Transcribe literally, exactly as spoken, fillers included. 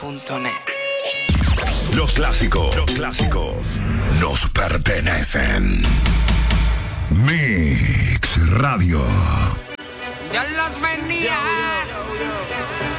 punto net. Los clásicos, los clásicos nos pertenecen. Mix Radio. Dios los bendiga.